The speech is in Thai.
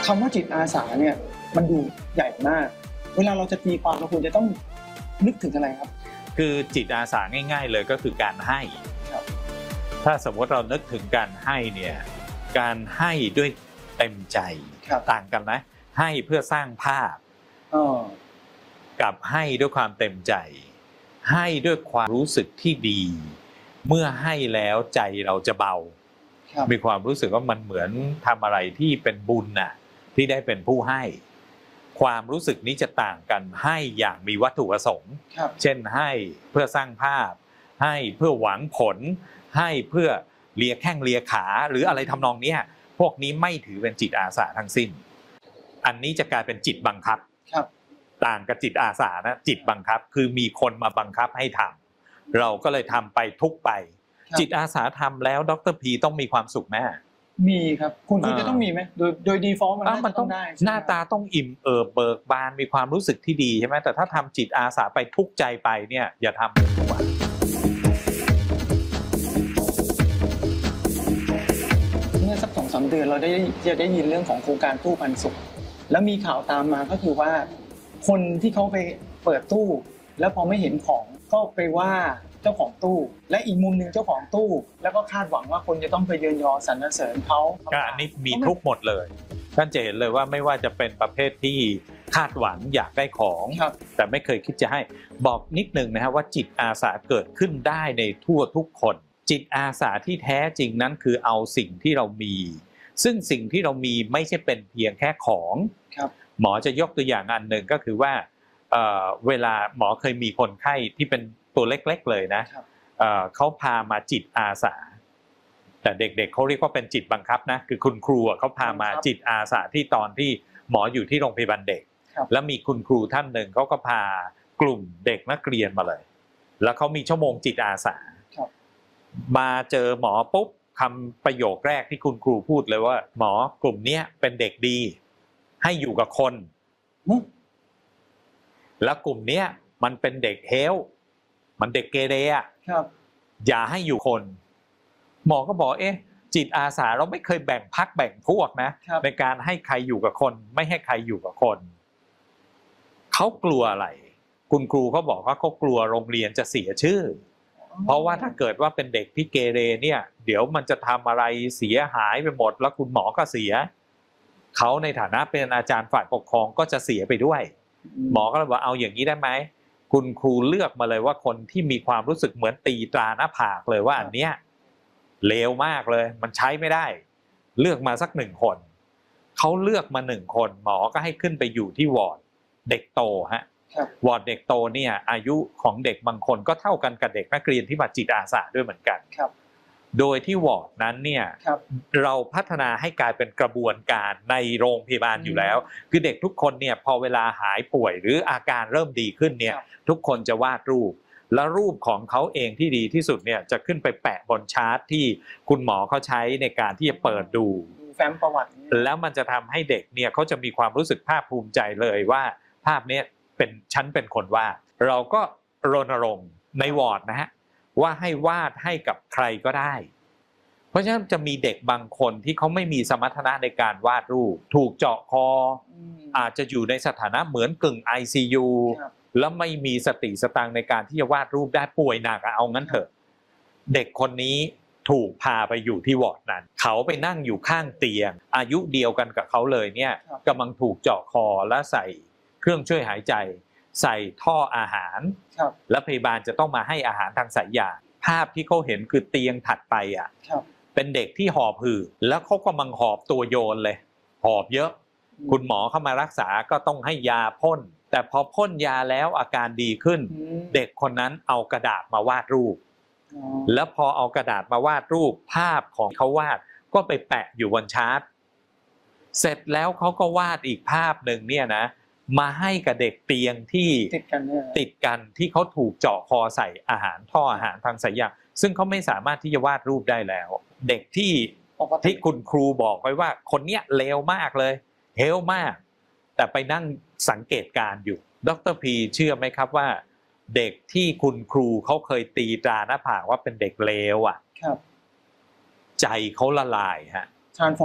คำว่าจิตอาสาเนี่ยมันดูใหญ่มากเวลาเราจะตีความเราควรจะต้องนึกถึงอะไรครับคือจิตอาสาง่ายๆเลยก็คือการให้ถ้าสมมติเรานึกถึงการให้เนี่ยการให้ด้วยเต็มใจต่างกันนะให้เพื่อสร้างภาพกับให้ด้วยความเต็มใจให้ด้วยความรู้สึกที่ดีเมื่อให้แล้วใจเราจะเบามีความรู้สึกว่ามันเหมือนทำอะไรที่เป็นบุญน่ะที่ได้เป็นผู้ให้ความรู้สึกนี้จะต่างกันให้อย่างมีวัตถุประสงค์เช่นให้เพื่อสร้างภาพให้เพื่อหวังผลให้เพื่อเลียแข้งเลียขาหรืออะไรทำนองนี้พวกนี้ไม่ถือเป็นจิตอาสาทั้งสิ้นอันนี้จะกลายเป็นจิตบังคับต่างกับจิตอาสานะจิตบังคับคือมีคนมาบังคับให้ทำเราก็เลยทำไปทุกไปจิตอาสาทำแล้วดร.พีต้องมีความสุขแม่มีครับคุณจะต้องมีไหมโดย default มันต้องได้หน้าตาต้องอิ่มเอิบเบิกบานมีความรู้สึกที่ดีใช่ไหมแต่ถ้าทำจิตอาสาไปทุกใจไปเนี่ยอย่าทำเลยดีกว่าเมื่อสัก 2-3 เดือนเราจะได้ยินเรื่องของโครงการตู้ปันสุขแล้วมีข่าวตามมาก็คือว่าคนที่เขาไปเปิดตู้แล้วพอไม่เห็นของก็ไปว่าเจ้าของตู้และอีกมุมหนึ่งเจ้าของตู้แล้วก็คาดหวังว่าคนจะต้องไปเยินยอสรรเสริญเขาอันนี้มีทุกหมดเลยท่านจะเห็นเลยว่าไม่ว่าจะเป็นประเภทที่คาดหวังอยากได้ของแต่ไม่เคยคิดจะให้บอกนิดนึงนะครับว่าจิตอาสาเกิดขึ้นได้ในทั่วทุกคนจิตอาสาที่แท้จริงนั้นคือเอาสิ่งที่เรามีซึ่งสิ่งที่เรามีไม่ใช่เป็นเพียงแค่ของหมอจะยกตัวอย่างอันหนึ่งก็คือว่าเวลาหมอเคยมีคนไข้ที่เป็นตัวเล็กๆเลยนะเขาพามาจิตอาสาแต่เด็กๆเขาเรียกว่าเป็นจิตบังคับนะคือคุณครูเขาพามาจิตอาสาที่ตอนที่หมออยู่ที่โรงพยาบาลเด็กแล้วมีคุณครูท่านหนึ่งเขาก็พากลุ่มเด็กนักเรียนมาเลยแล้วเขามีชั่วโมงจิตอาสามาเจอหมอปุ๊บคำประโยคแรกที่คุณครูพูดเลยว่าหมอกลุ่มนี้เป็นเด็กดีให้อยู่กับคนแล้วกลุ่มนี้มันเป็นเด็กเฮลมันเด็กเกเรอ่ะอย่าให้อยู่คนหมอก็บอกจิตอาสาเราไม่เคยแบ่งพรรคแบ่งพวกนะในการให้ใครอยู่กับคนไม่ให้ใครอยู่กับคนเขากลัวอะไรคุณครูเขาบอกว่าเขากลัวโรงเรียนจะเสียชื่อเพราะว่าถ้าเกิดว่าเป็นเด็กที่เกเรเนี่ยเดี๋ยวมันจะทำอะไรเสียหายไปหมดแล้วคุณหมอก็เสียเขาในฐานะเป็นอาจารย์ฝ่ายปกครองก็จะเสียไปด้วยหมอก็เลยบอกเอาอย่างนี้ได้ไหมคุณครูเลือกมาเลยว่าคนที่มีความรู้สึกเหมือนตีตราหน้าผากเลยว่าอันเนี้ยเลวมากเลยมันใช้ไม่ได้เลือกมาสัก1 คนเขาเลือกมา1 คนหมอก็ให้ขึ้นไปอยู่ที่วอร์ดเด็กโตฮะวอร์ดเด็กโตเนี่ยอายุของเด็กบางคนก็เท่ากันกับเด็กนักเรียนที่มาจิตอาสาด้วยเหมือนกันโดยที่วอร์ดนั้นเนี่ยเราพัฒนาให้กลายเป็นกระบวนการในโรงพยาบาลอยู่แล้วคือเด็กทุกคนเนี่ยพอเวลาหายป่วยหรืออาการเริ่มดีขึ้นเนี่ยทุกคนจะวาดรูปและรูปของเขาเองที่ดีที่สุดเนี่ยจะขึ้นไปแปะบนชาร์ตที่คุณหมอเขาใช้ในการที่จะเปิดดูแฟ้มประวัติแล้วมันจะทำให้เด็กเนี่ยเขาจะมีความรู้สึกภาคภูมิใจเลยว่าภาพนี้เป็นฉันเป็นคนวาดเราก็รณรงค์ในวอร์ดนะฮะว่าให้วาดให้กับใครก็ได้เพราะฉะนั้นจะมีเด็กบางคนที่เขาไม่มีสมรรถนะในการวาดรูปถูกเจาะคออาจจะอยู่ในสถานะเหมือนกึ่ง ICU แล้วไม่มีสติสตังในการที่จะวาดรูปได้ป่วยหนักเอางั้นเถอะเด็กคนนี้ถูกพาไปอยู่ที่วอร์ดนั้นเขาไปนั่งอยู่ข้างเตียงอายุเดียวกันกับเขาเลยเนี่ยกำลังถูกเจาะคอและใส่เครื่องช่วยหายใจใส่ท่ออาหารและพยาบาลจะต้องมาให้อาหารทางสายยางภาพที่เขาเห็นคือเตียงถัดไปอ่ะเป็นเด็กที่หอบหืดแล้วเขากำลังหอบตัวโยนเลยหอบเยอะคุณหมอเข้ามารักษาก็ต้องให้ยาพ่นแต่พอพ่นยาแล้วอาการดีขึ้นเด็กคนนั้นเอากระดาษมาวาดรูปแล้วพอเอากระดาษมาวาดรูปภาพของเขาวาดก็ไปแปะอยู่บนชาร์ตเสร็จแล้วเขาก็วาดอีกภาพหนึ่งเนี่ยนะมาให้กับเด็กเตียงที่ติดกันที่เขาถูกเจาะคอใส่อาหารท่ออาหารทางสายยางซึ่งเขาไม่สามารถที่จะวาดรูปได้แล้วเด็กที่คุณครูบอกไว้ว่าคนเนี้ยเลวมากเลยเฮลมากแต่ไปนั่งสังเกตการอยู่ดร.พีเชื่อไหมครับว่าเด็กที่คุณครูเขาเคยตีตราหน้าผากว่าเป็นเด็กเลวอ่ะใจเขาละลายฮะ